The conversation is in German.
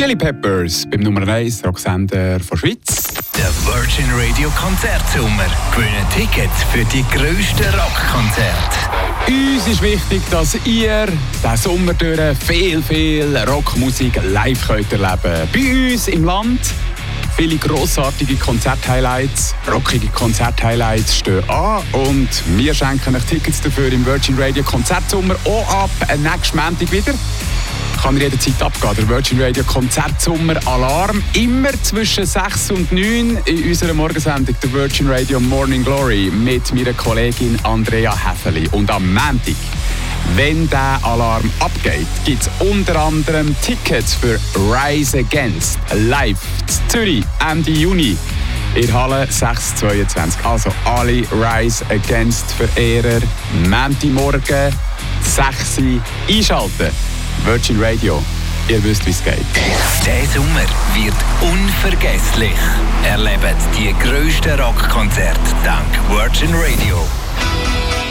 Chili Peppers beim Nummer 1 Rocksender von Schweiz. Der Virgin Radio Konzertsommer. Gewinnen Tickets für die grössten Rockkonzerte. Uns ist wichtig, dass ihr diesen Sommer durch viel Rockmusik live könnt erleben. Bei uns im Land viele grossartige Konzerthighlights, rockige Konzerthighlights stehen an und wir schenken euch Tickets dafür im Virgin Radio Konzertsommer auch ab nächsten Montag wieder. Kann jederzeit abgehen. Der Virgin Radio Konzertsommer Alarm. Immer zwischen 6 und 9 in unserer Morgensendung der Virgin Radio Morning Glory mit meiner Kollegin Andrea Häfeli. Und am Montag, wenn der Alarm abgeht, gibt es unter anderem Tickets für Rise Against live in Zürich Ende Juni in der Halle 622. Also alle Rise Against Verehrer, Montagmorgen 6 Uhr einschalten. Virgin Radio, ihr wisst, wie es geht. Der Sommer wird unvergesslich. Erlebt die grössten Rockkonzerte dank Virgin Radio.